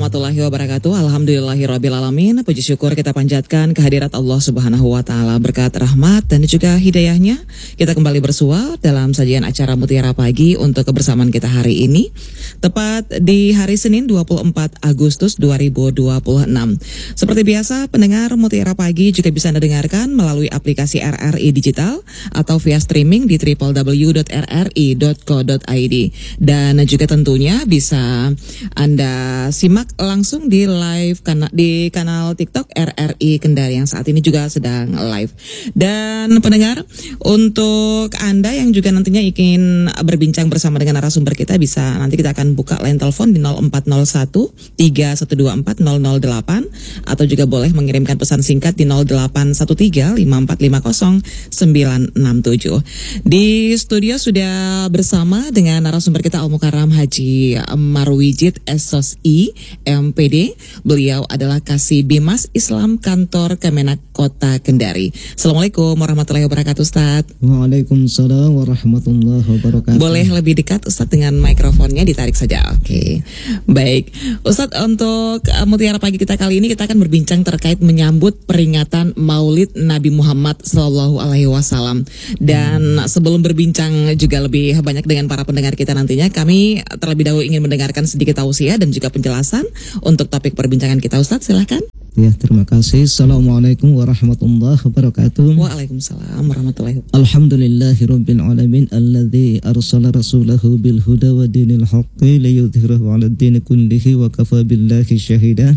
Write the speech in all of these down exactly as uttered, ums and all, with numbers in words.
warahmatullahi wabarakatuh. Alhamdulillahirrabbilalamin. Puji syukur kita panjatkan kehadirat Allah Subhanahu wa Ta'ala, berkat rahmat dan juga hidayahnya. Kita kembali bersua dalam sajian acara Mutiara Pagi untuk kebersamaan kita hari ini, tepat di hari Senin dua puluh empat Agustus dua ribu dua puluh enam. Seperti biasa, pendengar Mutiara Pagi juga bisa Anda dengarkan melalui aplikasi R R I Digital atau via streaming di w w w dot r r i dot co dot i d. Dan juga tentunya bisa Anda simak langsung di live kana, di kanal TikTok R R I Kendari yang saat ini juga sedang live. Dan pendengar, untuk Anda yang juga nantinya ingin berbincang bersama dengan narasumber kita, bisa nanti kita akan buka line telepon di nol empat nol satu tiga satu dua empat nol nol delapan, atau juga boleh mengirimkan pesan singkat di nol delapan satu tiga lima empat lima nol sembilan enam tujuh. Di studio sudah bersama dengan narasumber kita Al Mukarram Haji Marwijid S O S I M P D. Beliau adalah Kasih Bimas Islam Kantor Kemenak Kota Kendari. Assalamualaikum warahmatullahi wabarakatuh, Ustaz. Waalaikumsalam warahmatullahi wabarakatuh. Boleh lebih dekat, Ustaz, dengan mikrofonnya ditarik saja. Oke, okay. Baik, Ustaz, untuk uh, Mutiara Pagi kita kali ini kita akan berbincang terkait menyambut peringatan Maulid Nabi Muhammad Sallallahu Alaihi Wasallam. Dan hmm. sebelum berbincang juga lebih banyak dengan para pendengar kita nantinya, kami terlebih dahulu ingin mendengarkan sedikit tausiah dan juga penjelasan untuk topik perbincangan kita. Ustaz, silahkan. Ya, terima kasih. Assalamualaikum warahmatullahi wabarakatuh. Waalaikumsalam warahmatullahi wabarakatuh. Alhamdulillahirabbil alamin alladzi arsala rasulahu bil huda wa dinil haqqi liyudhhirahu 'alad dini kullihi wa kafa billahi syahida.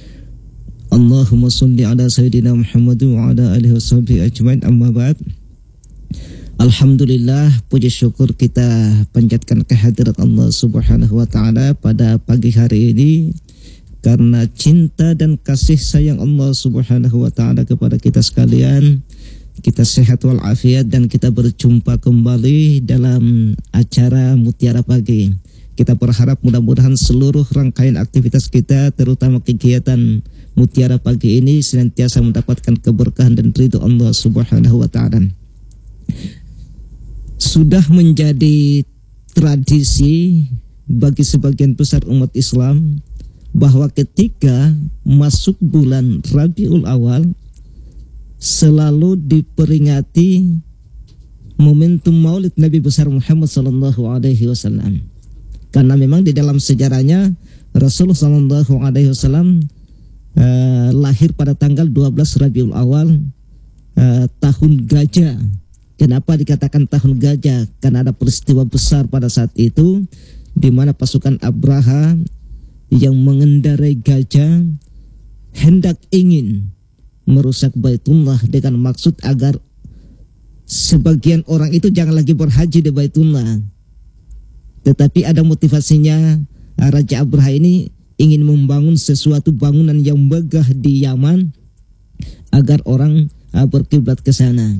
Allahumma shalli ala sayyidina Muhammad wa ala alihi washabihi ajmain, amma ba'd. Alhamdulillah, puji syukur kita panjatkan kehadirat Allah Subhanahu wa Ta'ala pada pagi hari ini, karena cinta dan kasih sayang Allah Subhanahu wa Ta'ala kepada kita sekalian. Kita sehat walafiat dan kita berjumpa kembali dalam acara Mutiara Pagi. Kita berharap mudah-mudahan seluruh rangkaian aktivitas kita, terutama kegiatan Mutiara Pagi ini, senantiasa mendapatkan keberkahan dan ridho Allah Subhanahu wa Ta'ala. Sudah menjadi tradisi bagi sebagian besar umat Islam bahwa ketika masuk bulan Rabiul Awal selalu diperingati momentum Maulid Nabi besar Muhammad sallallahu alaihi wasallam. Karena memang di dalam sejarahnya Rasulullah sallallahu alaihi wasallam uh, lahir pada tanggal dua belas Rabiul Awal, uh, tahun gajah. Kenapa dikatakan tahun gajah? Karena ada peristiwa besar pada saat itu, di mana pasukan Abraha yang mengendarai gajah hendak ingin merusak Baitullah dengan maksud agar sebagian orang itu jangan lagi berhaji di Baitullah. Tetapi ada motivasinya, Raja Abraha ini ingin membangun sesuatu bangunan yang megah di Yaman agar orang berkiblat ke sana.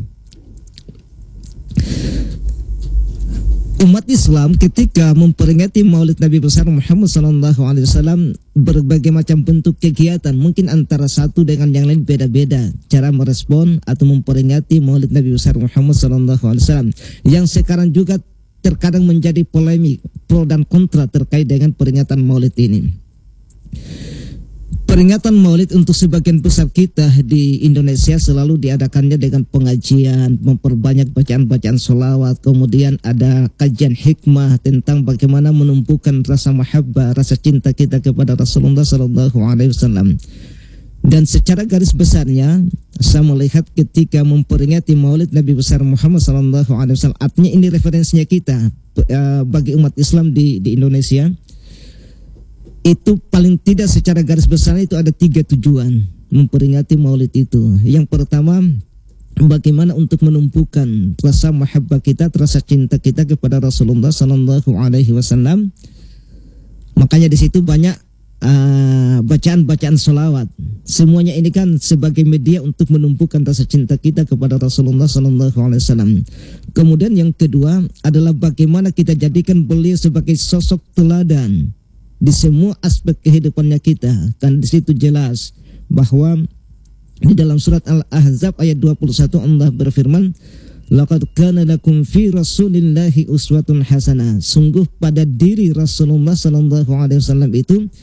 Umat Islam ketika memperingati Maulid Nabi besar Muhammad sallallahu alaihi wasallam, berbagai macam bentuk kegiatan, mungkin antara satu dengan yang lain beda-beda cara merespon atau memperingati Maulid Nabi besar Muhammad sallallahu alaihi wasallam, yang sekarang juga terkadang menjadi polemik, pro dan kontra terkait dengan peringatan Maulid ini. Peringatan Maulid untuk sebagian besar kita di Indonesia selalu diadakannya dengan pengajian, memperbanyak bacaan-bacaan sholawat, kemudian ada kajian hikmah tentang bagaimana menumbuhkan rasa mahabbah, rasa cinta kita kepada Rasulullah sallallahu alaihi wasallam. Dan secara garis besarnya, saya melihat ketika memperingati Maulid Nabi besar Muhammad sallallahu alaihi wasallam, artinya ini referensinya kita bagi umat Islam di, di Indonesia. Itu paling tidak secara garis besar itu ada tiga tujuan memperingati Maulid itu. Yang pertama, bagaimana untuk menumpukan rasa mahabbah kita, rasa cinta kita kepada Rasulullah sallallahu alaihi wasallam. Makanya di situ banyak uh, bacaan-bacaan sholawat. Semuanya ini kan sebagai media untuk menumpukan rasa cinta kita kepada Rasulullah sallallahu alaihi wasallam. Kemudian yang kedua adalah bagaimana kita jadikan beliau sebagai sosok teladan di semua aspek kehidupannya kita. Kan di situ jelas bahwa di dalam surat Al-Ahzab ayat dua puluh satu Allah berfirman, Laqad kana lakum fi Rasulillahi uswatun hasanah. Sungguh pada diri Rasulullah sallallahu alaihi wasallam itu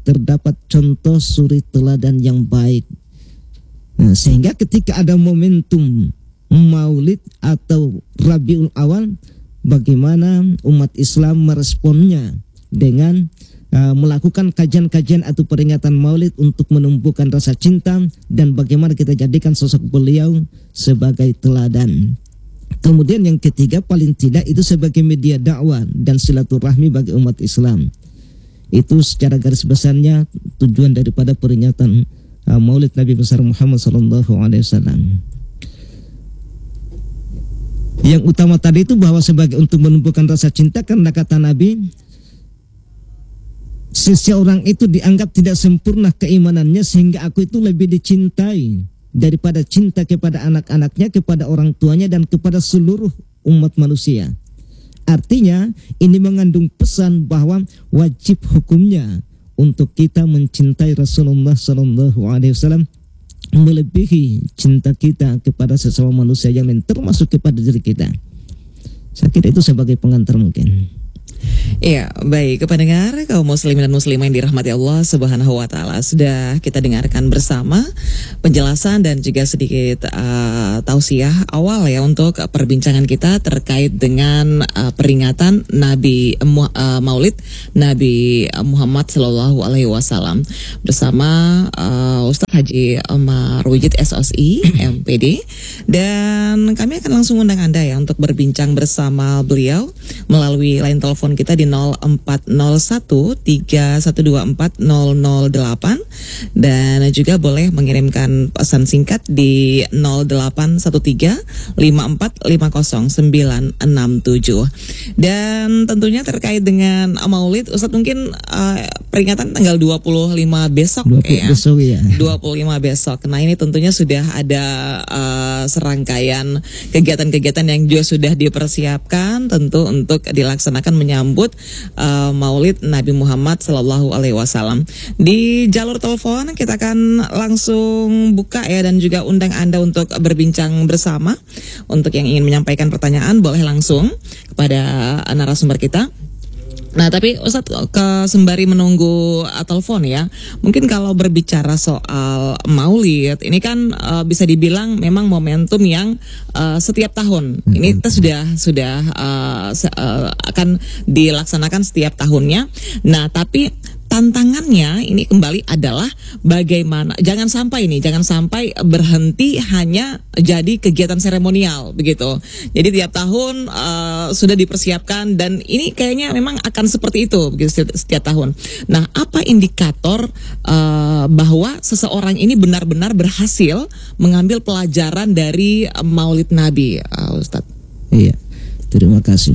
terdapat contoh suri teladan yang baik. Nah, sehingga ketika ada momentum Maulid atau Rabiul Awal, bagaimana umat Islam meresponnya dengan uh, melakukan kajian-kajian atau peringatan Maulid untuk menumbuhkan rasa cinta, dan bagaimana kita jadikan sosok beliau sebagai teladan. Kemudian yang ketiga, paling tidak itu sebagai media dakwah dan silaturahmi bagi umat Islam. Itu secara garis besarnya tujuan daripada peringatan uh, Maulid Nabi besar Muhammad sallallahu alaihi wasallam. Yang utama tadi itu bahwa sebagai untuk menumbuhkan rasa cinta, karena kata Nabi, seseorang itu dianggap tidak sempurna keimanannya sehingga aku itu lebih dicintai daripada cinta kepada anak-anaknya, kepada orang tuanya, dan kepada seluruh umat manusia. Artinya ini mengandung pesan bahwa wajib hukumnya untuk kita mencintai Rasulullah sallallahu alaihi wasallam melebihi cinta kita kepada sesama manusia yang lain, termasuk kepada diri kita. Saya kira itu sebagai pengantar mungkin. Iya, baik pendengar kaum muslimin dan muslimah yang dirahmati Allah Subhanahu wa taala, sudah kita dengarkan bersama penjelasan dan juga sedikit uh, tausiah awal ya untuk perbincangan kita terkait dengan uh, peringatan Nabi uh, Maulid Nabi Muhammad sallallahu alaihi wasallam bersama uh, Ustaz Haji Marwujid S O S I M P D, dan kami akan langsung undang Anda ya untuk berbincang bersama beliau melalui line telepon kita di nol empat nol satu tiga satu dua empat nol nol delapan, dan juga boleh mengirimkan pesan singkat di nol delapan satu tiga lima empat lima nol sembilan enam tujuh. Dan tentunya terkait dengan Maulid, Ustadz mungkin uh, peringatan tanggal dua puluh lima besok dua puluh ya. Besok ya. dua puluh lima besok. Nah, ini tentunya sudah ada uh, serangkaian kegiatan-kegiatan yang juga sudah dipersiapkan tentu untuk dilaksanakan menyambut uh, Maulid Nabi Muhammad sallallahu alaihi wasallam. Di jalur telepon kita akan langsung buka ya, dan juga undang Anda untuk berbincang bersama. Untuk yang ingin menyampaikan pertanyaan boleh langsung kepada narasumber kita. Nah, tapi Ustadz, ke sembari menunggu uh, telepon ya, mungkin kalau berbicara soal Maulid, ini kan uh, bisa dibilang memang momentum yang uh, setiap tahun. Mm-hmm. Ini kita sudah sudah uh, se- uh, akan dilaksanakan setiap tahunnya. Nah, tapi tantangannya ini kembali adalah bagaimana jangan sampai ini jangan sampai berhenti hanya jadi kegiatan seremonial begitu. Jadi tiap tahun uh, sudah dipersiapkan, dan ini kayaknya memang akan seperti itu begitu setiap, setiap tahun. Nah, apa indikator uh, bahwa seseorang ini benar-benar berhasil mengambil pelajaran dari uh, Maulid Nabi, uh, Ustadz? Iya, terima kasih.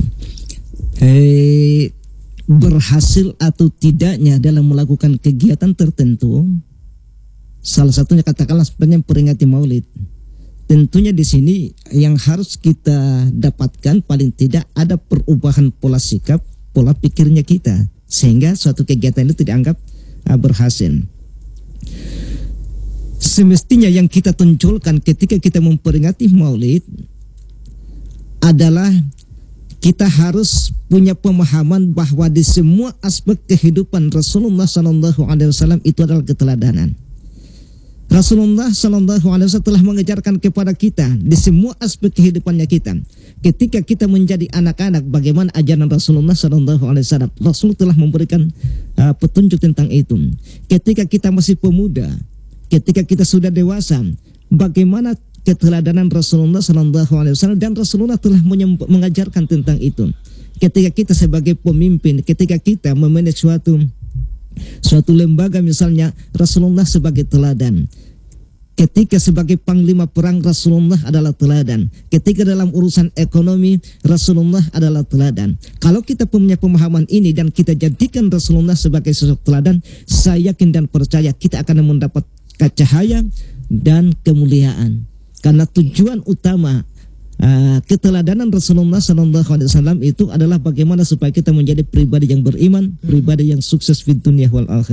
Hei, berhasil atau tidaknya dalam melakukan kegiatan tertentu, salah satunya katakanlah sebenarnya peringati Maulid. Tentunya di sini yang harus kita dapatkan paling tidak ada perubahan pola sikap, pola pikirnya kita, sehingga suatu kegiatan itu dianggap uh, berhasil. Semestinya yang kita tonjolkan ketika kita memperingati Maulid adalah kita harus punya pemahaman bahwa di semua aspek kehidupan Rasulullah sallallahu alaihi wasallam itu adalah keteladanan. Rasulullah sallallahu alaihi wasallam telah mengajarkan kepada kita di semua aspek kehidupannya kita. Ketika kita menjadi anak-anak, bagaimana ajaran Rasulullah sallallahu alaihi wasallam? Rasul telah memberikan uh, petunjuk tentang itu. Ketika kita masih pemuda, ketika kita sudah dewasa, bagaimana keteladanan Rasulullah sallallahu alaihi wasallam, dan Rasulullah telah mengajarkan tentang itu. Ketika kita sebagai pemimpin, ketika kita memanage suatu suatu lembaga misalnya, Rasulullah sebagai teladan. Ketika sebagai panglima perang, Rasulullah adalah teladan. Ketika dalam urusan ekonomi, Rasulullah adalah teladan. Kalau kita punya pemahaman ini dan kita jadikan Rasulullah sebagai sosok teladan, saya yakin dan percaya kita akan mendapat cahaya dan kemuliaan. Karena tujuan utama uh, keteladanan Rasulullah sallallahu alaihi wasallam itu adalah bagaimana supaya kita menjadi pribadi yang beriman, pribadi yang sukses di dunia wal akhirah.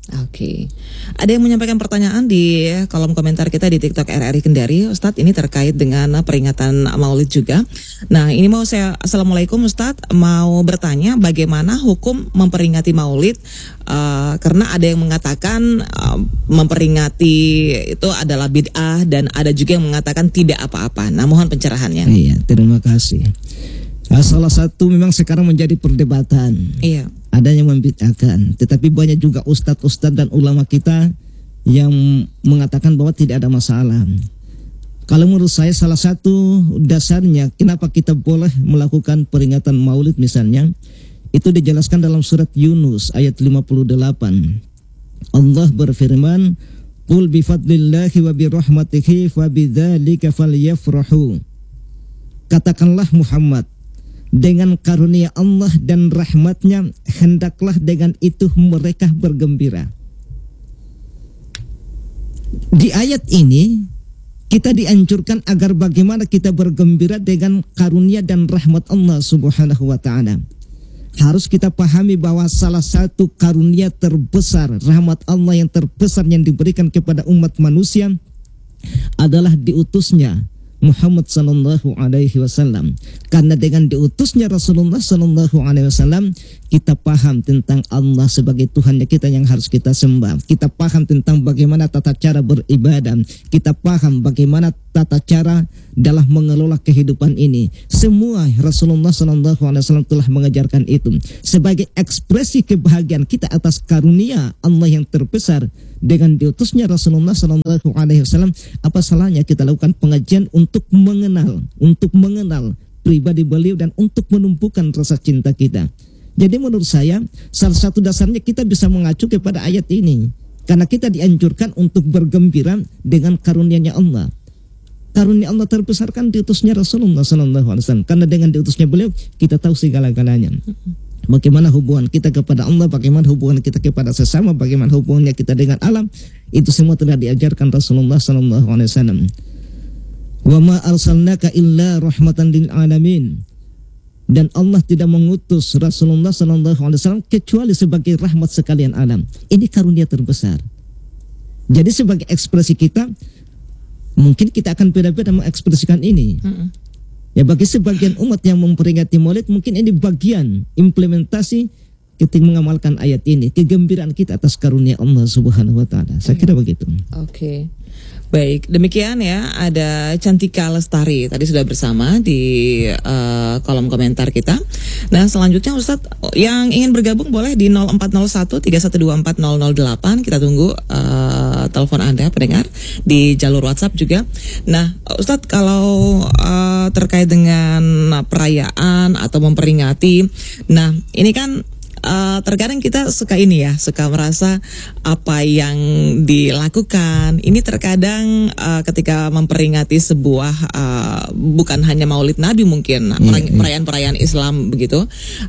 Oke, ada yang menyampaikan pertanyaan di kolom komentar kita di TikTok R R I Kendari, Ustadz, ini terkait dengan peringatan Maulid juga. Nah, ini mau saya, Assalamualaikum Ustadz, mau bertanya bagaimana hukum memperingati Maulid, uh, karena ada yang mengatakan uh, memperingati itu adalah bid'ah dan ada juga yang mengatakan tidak apa-apa. Nah, mohon pencerahannya. Iya, terima kasih. Nah, salah satu memang sekarang menjadi perdebatan. Iya. Ada yang membid'ahkan, tetapi banyak juga ustadz-ustadz dan ulama kita yang mengatakan bahwa tidak ada masalah. Kalau menurut saya salah satu dasarnya kenapa kita boleh melakukan peringatan Maulid misalnya, itu dijelaskan dalam surat Yunus ayat lima puluh delapan. Allah berfirman, "Qul bi fadlillahi wa bi rahmatihi fa bidzalika falyafrahu." Katakanlah Muhammad, dengan karunia Allah dan rahmatnya, hendaklah dengan itu mereka bergembira. Di ayat ini, kita dianjurkan agar bagaimana kita bergembira dengan karunia dan rahmat Allah subhanahu wa ta'ala. Harus kita pahami bahwa salah satu karunia terbesar, rahmat Allah yang terbesar yang diberikan kepada umat manusia adalah diutusnya Muhammad sallallahu alaihi wasallam. Karena dengan diutusnya Rasulullah sallallahu alaihi wasallam, kita paham tentang Allah sebagai Tuhannya kita yang harus kita sembah. Kita paham tentang bagaimana tata cara beribadah. Kita paham bagaimana tata cara dalam mengelola kehidupan ini. Semua Rasulullah sallallahu alaihi wasallam telah mengajarkan itu. Sebagai ekspresi kebahagiaan kita atas karunia Allah yang terbesar dengan diutusnya Rasulullah sallallahu alaihi wasallam, apa salahnya kita lakukan pengajian untuk mengenal, untuk mengenal pribadi beliau dan untuk menumbuhkan rasa cinta kita. Jadi menurut saya salah satu dasarnya kita bisa mengacu kepada ayat ini, karena kita dianjurkan untuk bergembira dengan karunia-Nya Allah. Karunia Allah terbesar kan diutusnya Rasulullah sallallahu alaihi wasallam, karena dengan diutusnya beliau kita tahu segala-galanya. Bagaimana hubungan kita kepada Allah, bagaimana hubungan kita kepada sesama, bagaimana hubungannya kita dengan alam, itu semua telah diajarkan Rasulullah sallallahu alaihi wasallam. Wa ma arsalnaka illa rahmatan lil alamin. Dan Allah tidak mengutus Rasulullah sallallahu alaihi wasallam kecuali sebagai rahmat sekalian alam. Ini karunia terbesar. Jadi sebagai ekspresi kita, mungkin kita akan beda-beda mengekspresikan ini. Mm-mm. Ya, bagi sebagian umat yang memperingati Maulid, mungkin ini bagian implementasi ketika mengamalkan ayat ini, kegembiraan kita atas karunia Allah Subhanahu wa taala. Saya kira begitu. Oke. Okay. Baik, demikian ya, ada Cantika Lestari tadi sudah bersama di uh, kolom komentar kita. Nah, selanjutnya Ustadz yang ingin bergabung boleh di nol empat nol satu tiga satu dua empat nol nol delapan. Kita tunggu uh, telepon Anda pendengar di jalur WhatsApp juga. Nah, Ustadz kalau uh, terkait dengan perayaan atau memperingati, nah ini kan Uh, terkadang kita suka ini ya, suka merasa apa yang dilakukan ini terkadang uh, ketika memperingati sebuah uh, bukan hanya Maulid Nabi mungkin, hmm, perayaan-perayaan Islam begitu.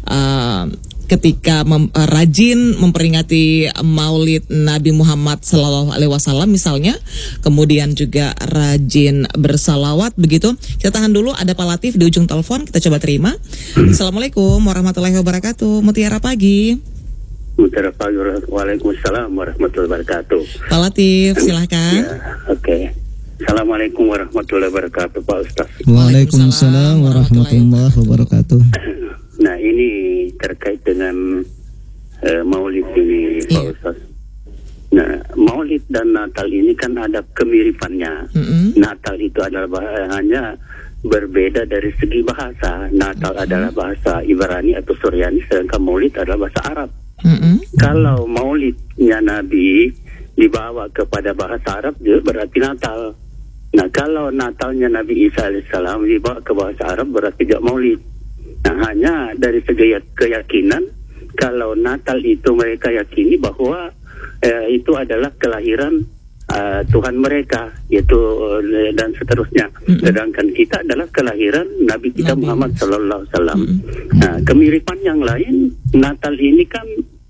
Uh, ketika mem, uh, rajin memperingati Maulid Nabi Muhammad Sallallahu Alaihi Wasallam misalnya, kemudian juga rajin bersalawat begitu. Kita tahan dulu, ada Pak Latif di ujung telepon, kita coba terima. Assalamualaikum warahmatullahi wabarakatuh. Mutiara pagi. Mutiara pagi. Waalaikumsalam warahmatullahi wabarakatuh. Pak Latif, silahkan. Ya, oke. Okay. Assalamualaikum warahmatullahi wabarakatuh, Pak Ustaz. Waalaikumsalam warahmatullahi wabarakatuh. Nah, ini terkait dengan uh, Maulid ini, Pak yeah. Ustaz. Nah, Maulid dan Natal ini kan ada kemiripannya. Mm-hmm. Natal itu adalah hanya berbeda dari segi bahasa. Natal mm-hmm. adalah bahasa Ibrani atau Suryani, sedangkan Maulid adalah bahasa Arab. Mm-hmm. Kalau Maulidnya Nabi dibawa kepada bahasa Arab, dia berarti Natal. Nah, kalau Natalnya Nabi Isa alaihissalam dibawa ke bahasa Arab, berarti juga Maulid. Nah, hanya dari segi keyakinan, kalau Natal itu mereka yakini bahwa eh, itu adalah kelahiran uh, Tuhan mereka, yaitu uh, dan seterusnya. Mm-hmm. Sedangkan kita adalah kelahiran Nabi kita Nabi Muhammad Sallallahu Alaihi Wasallam. Mm-hmm. Nah, kemiripan yang lain, Natal ini kan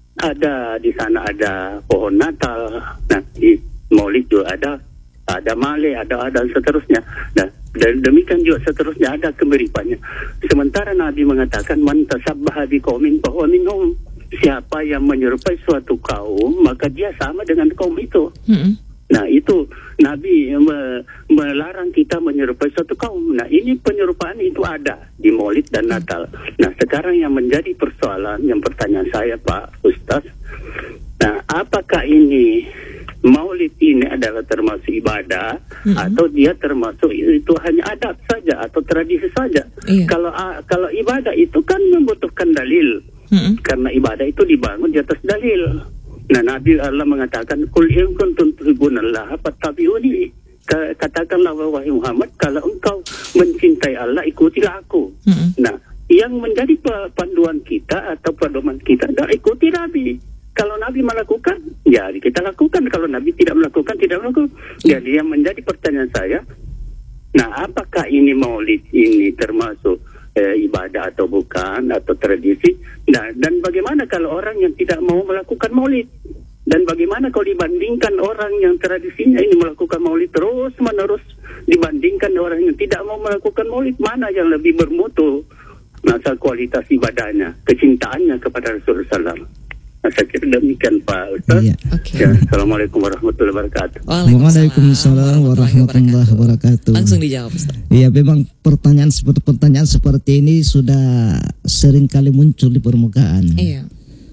ada di sana ada pohon Natal. Nah, di Maulid juga ada, ada male, ada ada dan seterusnya. Nah, dan demikian juga seterusnya ada kemiripannya. Sementara Nabi mengatakan man tasabbaha biqaumin fahuwa minhum. siapa yang menyerupai suatu kaum, maka dia sama dengan kaum itu. Mm-mm. Nah, itu Nabi me, melarang kita menyerupai suatu kaum. Nah, ini penyerupaan itu ada di Maulid dan Natal. Nah, sekarang yang menjadi persoalan, yang pertanyaan saya Pak Ustaz, nah, apakah ini Maulid ini adalah termasuk ibadah, mm-hmm. atau dia termasuk itu hanya adat saja atau tradisi saja? Iya. Kalau uh, kalau ibadah itu kan membutuhkan dalil, mm-hmm. karena ibadah itu dibangun di atas dalil. Nah, Nabi Allah mengatakan, "Qul in kuntum tuhibbunallaha fattabi'uni." Katakanlah wahai Muhammad, kalau engkau mencintai Allah, ikutilah aku. Mm-hmm. Nah, yang menjadi panduan kita atau pedoman kita adalah ikuti Nabi. Kalau Nabi melakukan, ya kita lakukan. Kalau Nabi tidak melakukan, tidak melakukan. Jadi yang menjadi pertanyaan saya, nah, apakah ini Maulid ini termasuk Eh, ibadah atau bukan, atau tradisi? Nah, dan bagaimana kalau orang yang tidak mau melakukan maulid? Dan bagaimana kalau dibandingkan orang yang tradisinya ini melakukan maulid terus menerus dibandingkan orang yang tidak mau melakukan maulid? Mana yang lebih bermutu masa kualitas ibadahnya, kecintaannya kepada Rasulullah sallallahu alaihi wasallam? Nah, saya kira demikian Pak Ustaz. Iya. Okay. Ya, Assalamualaikum warahmatullahi wabarakatuh. Waalaikumsalam warahmatullahi wabarakatuh. Langsung dijawab Ustaz. Iya, memang pertanyaan seperti pertanyaan seperti ini sudah sering kali muncul di permukaan. Iya.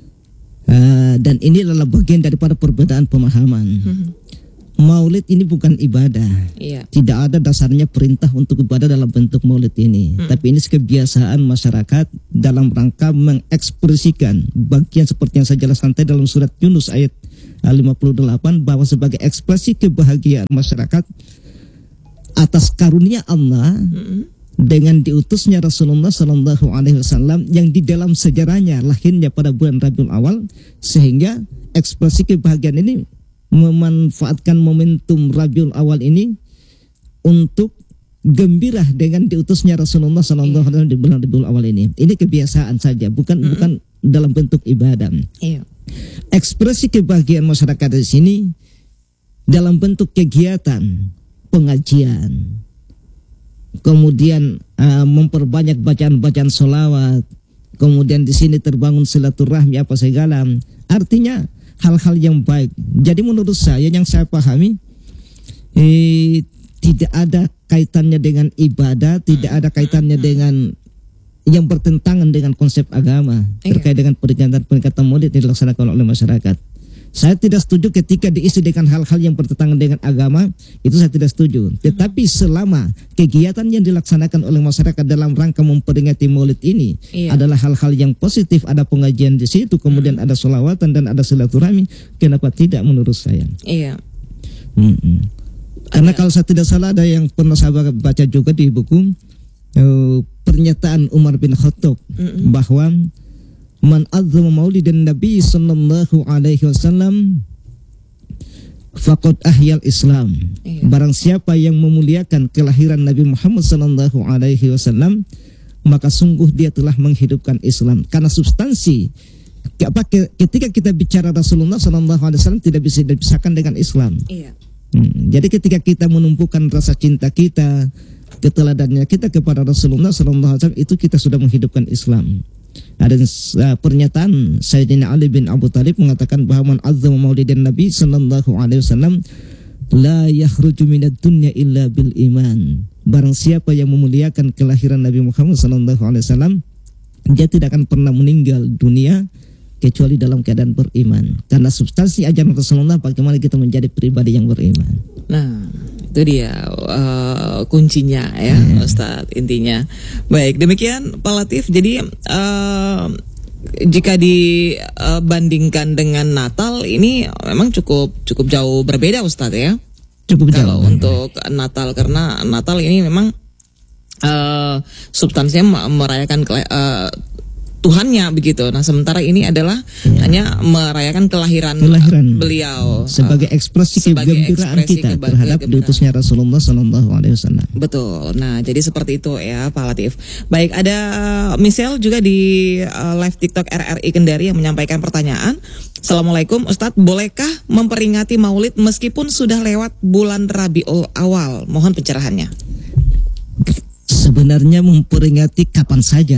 Uh, dan ini adalah bagian daripada perbedaan pemahaman. Mm-hmm. Maulid ini bukan ibadah. Iya. Tidak ada dasarnya perintah untuk ibadah dalam bentuk maulid ini. Hmm. Tapi ini kebiasaan masyarakat dalam rangka mengekspresikan bagian seperti yang saya jelaskan tadi dalam surat Yunus ayat lima puluh delapan, bahwa sebagai ekspresi kebahagiaan masyarakat atas karunia Allah hmm. dengan diutusnya Rasulullah Sallallahu Alaihi Wasallam yang di dalam sejarahnya lahirnya pada bulan Rabiul Awal, sehingga ekspresi kebahagiaan ini memanfaatkan momentum Rabiul Awal ini untuk gembira dengan diutusnya Rasulullah Sallallahu Alaihi Wasallam di bulan Rabiul Awal ini. Ini kebiasaan saja, bukan mm-hmm. bukan dalam bentuk ibadah. Iya. Ekspresi kebahagiaan masyarakat di sini dalam bentuk kegiatan, pengajian, kemudian uh, memperbanyak bacaan-bacaan sholawat, kemudian di sini terbangun silaturahmi apa segala. Artinya hal-hal yang baik. Jadi menurut saya, yang saya pahami, eh, tidak ada kaitannya dengan ibadah, tidak ada kaitannya dengan yang bertentangan dengan konsep agama, iya. terkait dengan peringatan-peringatan maulid yang dilaksanakan oleh masyarakat. Saya tidak setuju ketika diisi dengan hal-hal yang bertentangan dengan agama, itu saya tidak setuju. Tetapi selama kegiatan yang dilaksanakan oleh masyarakat dalam rangka memperingati maulid ini iya. adalah hal-hal yang positif, ada pengajian di situ, kemudian hmm. ada sholawatan dan ada silaturahmi, kenapa tidak menurut saya? Iya. Hmm-hmm. Karena kalau saya tidak salah ada yang pernah saya baca juga di buku uh, pernyataan Umar bin Khattab hmm. bahwa man azzama maulidan Nabi sallallahu alaihi wasallam faqad ahyal Islam. Iya. Barang siapa yang memuliakan kelahiran Nabi Muhammad sallallahu alaihi wasallam, maka sungguh dia telah menghidupkan Islam. Karena substansi apa ketika kita bicara Rasulullah sallallahu alaihi wasallam tidak bisa dipisahkan dengan Islam. Iya. Hmm, jadi ketika kita menumpukan rasa cinta kita, keteladannya kita kepada Rasulullah sallallahu alaihi wasallam, itu kita sudah menghidupkan Islam. Ada uh, pernyataan Sayyidina Ali bin Abu Thalib mengatakan bahwa man azzama maulidan Nabi sallallahu alaihi wasallam la yakhruju minad dunya illa bil iman. Barang siapa yang memuliakan kelahiran Nabi Muhammad sallallahu alaihi wasallam, dia tidak akan pernah meninggal dunia kecuali dalam keadaan beriman. Karena substansi ajaran Rasulullah bagaimana kita menjadi pribadi yang beriman. Nah, itu dia uh, kuncinya ya, yeah. Ustadz, intinya. Baik, demikian Pak Latif. Jadi uh, jika dibandingkan dengan Natal ini memang cukup cukup jauh berbeda Ustadz ya. Cukup jauh. Kalau untuk Natal, karena Natal ini memang uh, substansinya merayakan uh, Tuhannya begitu. Nah, sementara ini adalah ya. hanya merayakan kelahiran, kelahiran beliau sebagai ekspresi kegembiraan kita terhadap diutusnya Rasulullah sallallahu alaihi wasallam. Betul. Nah, jadi seperti itu ya Pak Latif. Baik, ada Michelle juga di uh, live TikTok R R I Kendari yang menyampaikan pertanyaan. Assalamualaikum Ustadz, bolehkah memperingati Maulid meskipun sudah lewat bulan Rabiul Awal? Mohon pencerahannya. Sebenarnya memperingati kapan saja.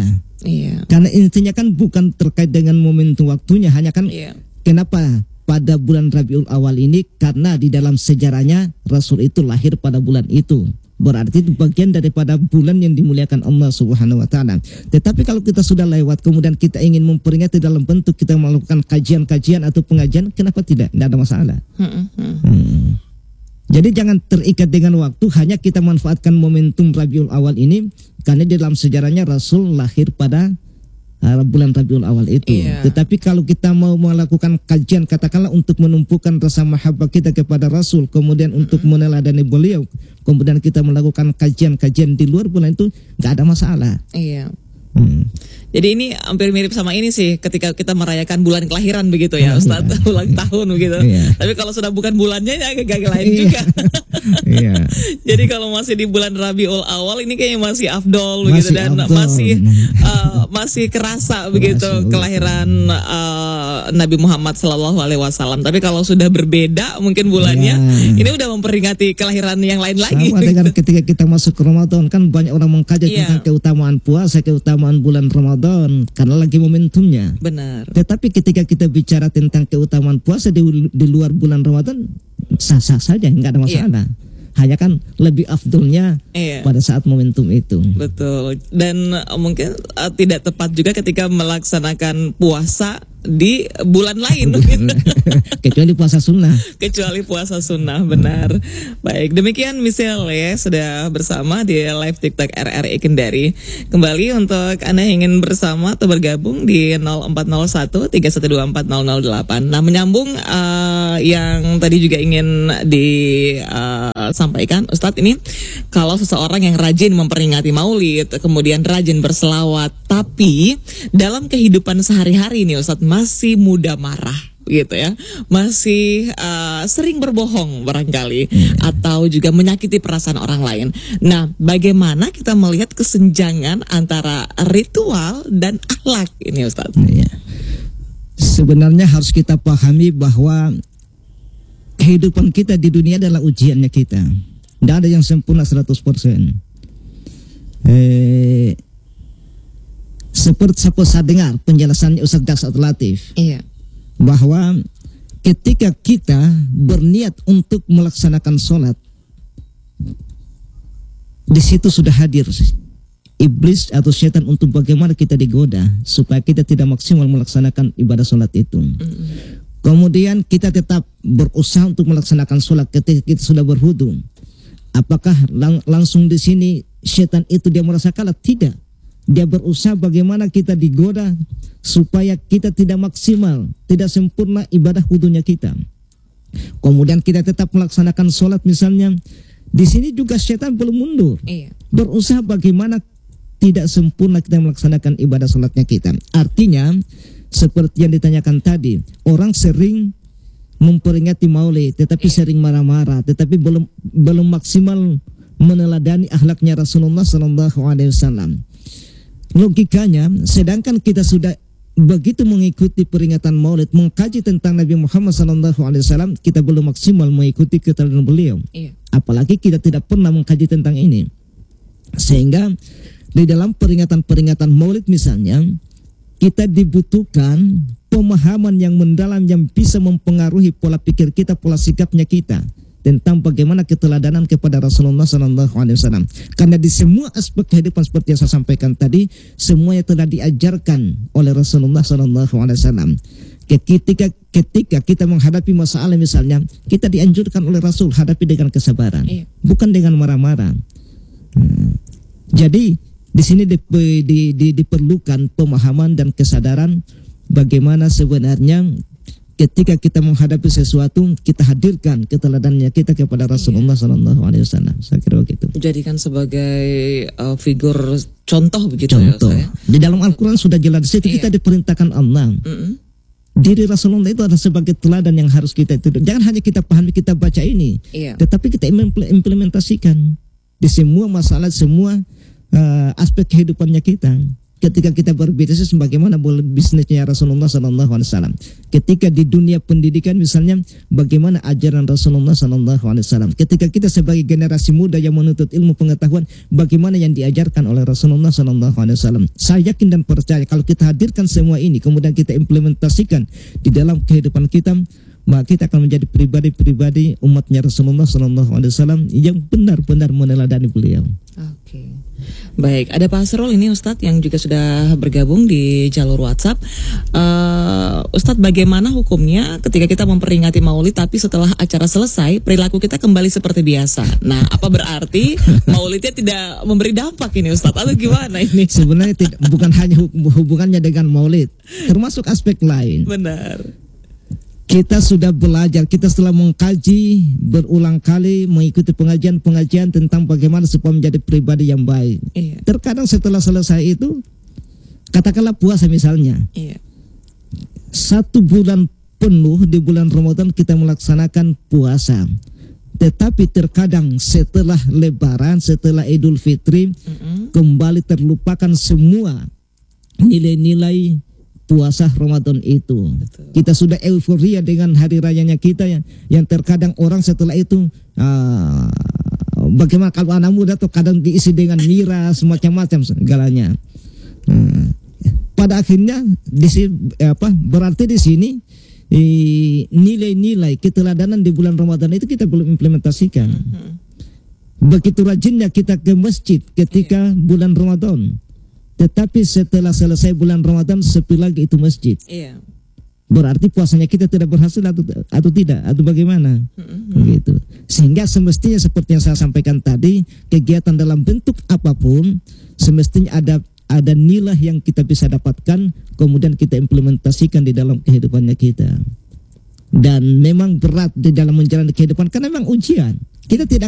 Iya. Karena intinya kan bukan terkait dengan momentum waktunya, hanya kan Iya. kenapa pada bulan Rabiul Awal ini, karena di dalam sejarahnya Rasul itu lahir pada bulan itu. Berarti itu bagian daripada bulan yang dimuliakan Allah Subhanahu wa taala. Tetapi kalau kita sudah lewat kemudian kita ingin memperingati dalam bentuk kita melakukan kajian-kajian atau pengajian, kenapa tidak? Tidak ada masalah. Hmm. Hmm. Jadi jangan terikat dengan waktu, hanya kita manfaatkan momentum Rabiul Awal ini karena di dalam sejarahnya Rasul lahir pada bulan Rabiul Awal itu. Iya. Tetapi kalau kita mau melakukan kajian, katakanlah untuk menumpukan rasa mahabbah kita kepada Rasul, kemudian mm-hmm. untuk meneladani beliau, kemudian kita melakukan kajian-kajian di luar bulan itu, nggak ada masalah. Iya. Hmm. Jadi ini hampir mirip sama ini sih, ketika kita merayakan bulan kelahiran begitu ya, Ustaz, iya. ulang tahun begitu. Iya. Tapi kalau sudah bukan bulannya ya agak lain Iya. juga. Iya. Jadi kalau masih di bulan Rabiul Awal ini kayaknya masih afdol begitu, Masih dan afdol. masih uh, masih kerasa begitu Masih. kelahiran uh, Nabi Muhammad Sallallahu Alaihi Wasallam. Tapi kalau sudah berbeda mungkin bulannya, Iya. ini udah memperingati kelahiran yang lain lagi. Sama dengan ketika kita masuk ke Ramadan, kan banyak orang mengkaji Iya. tentang keutamaan puasa, keutamaan bulan Ramadan karena lagi momentumnya. Benar. Tetapi ketika kita bicara tentang keutamaan puasa di, di luar bulan Ramadan, sah-sah saja, nggak ada masalah. Hanya kan lebih afdolnya Iya. pada saat momentum itu. Betul. Dan uh, mungkin uh, tidak tepat juga ketika melaksanakan puasa di bulan lain Kecuali puasa sunnah. kecuali puasa sunnah, benar. Baik, demikian Michelle ya, sudah bersama di live TikTok R R I Kendari. Kembali untuk Anda yang ingin bersama atau bergabung di nol empat nol satu tiga satu dua empat nol nol delapan. Nah, menyambung uh, yang tadi juga ingin disampaikan uh, Ustadz, ini kalau seseorang yang rajin memperingati Maulid, kemudian rajin berselawat, tapi dalam kehidupan sehari-hari nih Ustadz masih mudah marah gitu ya, masih uh, sering berbohong barangkali, atau juga menyakiti perasaan orang lain. Nah, bagaimana kita melihat kesenjangan antara ritual dan akhlak ini Ustadz? Ya. Sebenarnya harus kita pahami bahwa kehidupan kita di dunia adalah ujiannya kita. Tidak ada yang sempurna seratus persen. Eh, seperti saya dengar penjelasannya Ustaz Jaksat Latif. Iya. Bahwa ketika kita berniat untuk melaksanakan sholat, di situ sudah hadir iblis atau setan untuk bagaimana kita digoda supaya kita tidak maksimal melaksanakan ibadah sholat itu. Mm-hmm. Kemudian kita tetap berusaha untuk melaksanakan sholat ketika kita sudah berwudu. Apakah lang- langsung di sini setan itu dia merasa kalah? Tidak. Dia berusaha bagaimana kita digoda supaya kita tidak maksimal, tidak sempurna ibadah wudunya kita. Kemudian kita tetap melaksanakan sholat misalnya. Di sini juga setan belum mundur. Iya. Berusaha bagaimana tidak sempurna kita melaksanakan ibadah sholatnya kita. Artinya seperti yang ditanyakan tadi, orang sering memperingati Maulid, tetapi iya. sering marah-marah, tetapi belum belum maksimal meneladani akhlaknya Rasulullah Sallallahu Alaihi Wasallam. Logikanya, sedangkan kita sudah begitu mengikuti peringatan Maulid, mengkaji tentang Nabi Muhammad Sallallahu Alaihi Wasallam, kita belum maksimal mengikuti keterangan beliau. Iya. Apalagi kita tidak pernah mengkaji tentang ini, sehingga di dalam peringatan-peringatan Maulid misalnya, kita dibutuhkan pemahaman yang mendalam yang bisa mempengaruhi pola pikir kita, pola sikapnya kita tentang bagaimana keteladanan kepada Rasulullah Sallallahu Alaihi Wasallam. Karena di semua aspek kehidupan seperti yang saya sampaikan tadi, semuanya telah diajarkan oleh Rasulullah Sallallahu Alaihi Wasallam. Ketika ketika kita menghadapi masalah misalnya, kita dianjurkan oleh Rasul hadapi dengan kesabaran, iya. bukan dengan marah-marah. Hmm. Jadi di sini di, di, di, diperlukan pemahaman dan kesadaran bagaimana sebenarnya ketika kita menghadapi sesuatu, kita hadirkan keteladanannya kita kepada Rasulullah Sallallahu Alaihi Wasallam. Saya kira begitu. Jadikan sebagai uh, figur contoh begitu contoh. ya. Di dalam Al-Quran sudah jelas itu iya. kita diperintahkan Allah. Mm-hmm. Diri Rasulullah itu adalah sebagai teladan yang harus kita itu. Jangan hanya kita pahami, kita baca ini, iya. tetapi kita implementasikan di semua masalah, semua uh, aspek kehidupannya kita. ketika kita berbisnis bagaimana bisnisnya Rasulullah Sallallahu Alaihi Wasallam. Ketika di dunia pendidikan misalnya bagaimana ajaran Rasulullah Sallallahu Alaihi Wasallam. Ketika kita sebagai generasi muda yang menuntut ilmu pengetahuan bagaimana yang diajarkan oleh Rasulullah Sallallahu Alaihi Wasallam. Saya yakin dan percaya kalau kita hadirkan semua ini kemudian kita implementasikan di dalam kehidupan kita, maka kita akan menjadi pribadi-pribadi umatnya Rasulullah Sallallahu Alaihi Wasallam yang benar-benar meneladani beliau. Oke, baik. Ada Pak Asrul ini Ustadz yang juga sudah bergabung di jalur WhatsApp. Uh, Ustadz, bagaimana hukumnya ketika kita memperingati Maulid tapi setelah acara selesai perilaku kita kembali seperti biasa? Nah, apa berarti Maulidnya tidak memberi dampak ini Ustadz? Atau gimana ini? Sebenarnya tidak, bukan hanya hubungannya dengan Maulid, termasuk aspek lain. Benar. Kita sudah belajar, kita setelah mengkaji berulang kali, mengikuti pengajian-pengajian tentang bagaimana supaya menjadi pribadi yang baik. Iya. Terkadang setelah selesai itu, katakanlah puasa misalnya, iya. Satu bulan penuh di bulan Ramadan kita melaksanakan puasa. Tetapi terkadang setelah Lebaran, setelah Idul Fitri, mm-hmm. kembali terlupakan semua nilai-nilai puasa Ramadan itu. Betul. Kita sudah euforia dengan hari rayanya kita yang, yang terkadang orang setelah itu uh, bagaimana kalau anak muda tuh kadang diisi dengan miras macam-macam segalanya. Uh, pada akhirnya di apa berarti di sini eh, nilai-nilai keteladanan di bulan Ramadan itu kita belum implementasikan. Mm-hmm. Begitu rajinnya kita ke masjid ketika yeah. bulan Ramadan. Tetapi setelah selesai bulan Ramadan sepi lagi itu masjid. Iya. Berarti puasanya kita tidak berhasil atau atau tidak atau bagaimana? Mm-hmm. Gitu. Sehingga semestinya seperti yang saya sampaikan tadi, kegiatan dalam bentuk apapun semestinya ada ada nilai yang kita bisa dapatkan, kemudian kita implementasikan di dalam kehidupannya kita. Dan memang berat di dalam menjalani kehidupan karena memang ujian. Kita tidak